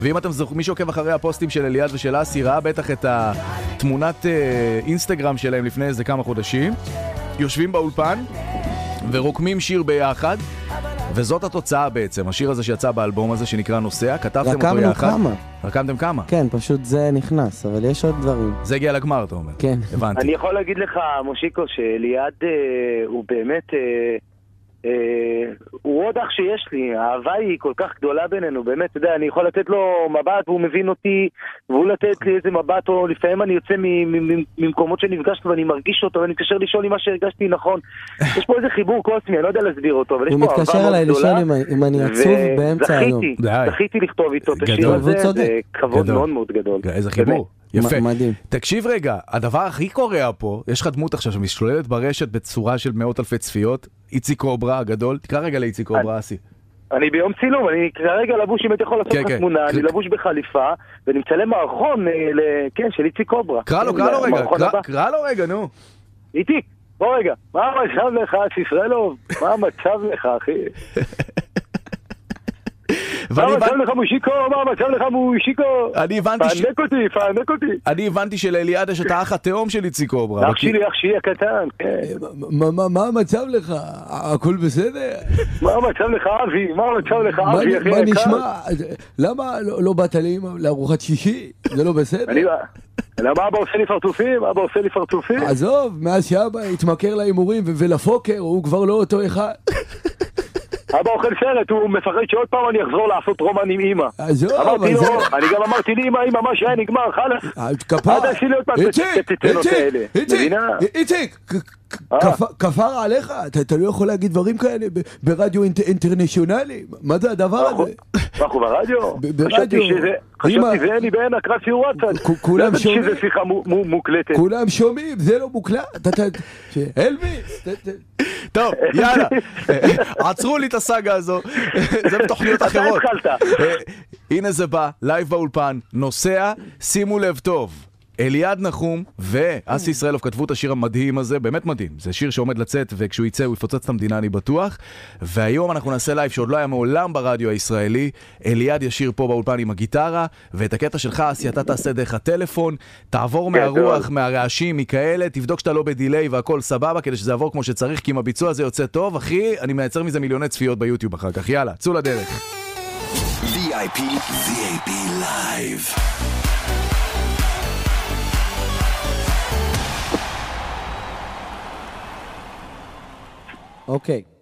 ואם אתם זוכרים, מי שעוקב אחרי הפוסטים של אליעד ושל אסי, ראה בטח את התמונת אינסטגרם שלהם לפני איזה כמה חודשים. יושבים באולפן ורוקמים שיר ביחד, וזאת התוצאה בעצם, השיר הזה שיצא באלבום הזה שנקרא נוסע, כתבתם אותו יחד. רקמנו כמה. רקמתם כמה? כן, פשוט זה נכנס, אבל יש עוד דברים. זה הגיע לגמר, אתה אומר. כן. הבנתי. אני יכול להגיד לך, מושיקו, שאליעד הוא באמת, הוא עוד אח שיש לי, האהבה היא כל כך גדולה בינינו, באמת, אתה יודע, אני יכול לתת לו מבט והוא מבין אותי, והוא לתת לי איזה מבט, או לפעמים אני יוצא ממקומות שנפגשנו ואני מרגיש אותו, ואני מתקשר לשאול אם מה שהרגשתי נכון. יש פה איזה חיבור קוסמי, אני לא יודע להסביר אותו, אבל יש פה אהבה מאוד גדולה. הוא מתקשר אליי לשאול אם אני עצוב באמצע היום. זכיתי לכתוב איתו את השיר הזה, זה כבוד מאוד מאוד גדול. איזה חיבור. יפה. מדהים. תקשיב רגע, הדבר הכי קורע פה, יש לך דמות עכשיו שמשתוללת ברשת בצורה של מאות אלפי צפיות, איציק קוברה הגדול, תקרא רגע לאיציק קוברה, אסי. אני ביום צילום, אני כרגע לבוש, אם הייתי יכול לעשות לך תמונה, אני לבוש בחליפה, ואני מצלם מערכון, של איציק קוברה. קרא לו רגע, נו. איציק, בוא רגע, מה המצב לך, ישראלוב? מה המצב לך, אחי? מה המצב לך מושיקו? מה המצב לך מושיקו? פענק אותי. אני הבנתי שלאליעד יש את האח התאום של איציק קוברה. אח שלי הקטן, כן. מה המצב לך? הכל בסדר? מה המצב לך אבי? מה המצב לך אבי, אחי? מה נשמע? למה לא באת לארוחת שישי? זה לא בסדר? למה אבא עושה לי פרצופים? עזוב, מאז שאבא התמכר להימורים ולפוקר, הוא כבר לא אותו אחד. אבא אוכל סרט, הוא מפחד שעוד פעם אני אחזור לעשות רומן עם אמא. אמרתי לו, אני גם אמרתי לי אמא, מה שהיה נגמר, חלס. עד עשי לי עוד פעם את הציצנות האלה. איציק, כפר עליך, אתה לא יכול להגיד דברים כאלה ברדיו אינטרנשיונלי. מה זה הדבר הזה? אנחנו ברדיו? חשבתי זה אני בעין הקרב של וואטסאפ. כולם שומעים. שזה שיחה מוקלטת. כולם שומעים, זה לא מוקלט. אלביס. טוב, יאללה. עצרו לי את הסאגה הזו. זה בתוכניות אחרות. אתה התחלת. הנה זה בא, לייב באולפן, נוסע, שימו לב טוב. אליעד נחום ואסי ישראלוב כתבו את השיר המדהים הזה, באמת מדהים. זה שיר שעומד לצאת, וכשהוא יצא הוא יפוצץ את המדינה, אני בטוח. והיום אנחנו נעשה לייב שעוד לא היה מעולם ברדיו הישראלי. אליעד ישיר פה באולפן עם הגיטרה, ואת הקטע שלך, אסי, אתה תעשה דרך הטלפון, תעבור מהרוח, מהרעשים, מכאלה, תבדוק שאתה לא בדיליי והכל סבבה, כדי שזה יעבור כמו שצריך, כי אם הביצוע הזה יוצא טוב, אחי, אני מייצר מזה מיליוני צפיות ביוטיוב אחר כך. יאללה, צאו לדרך. VIP Live. אוקיי.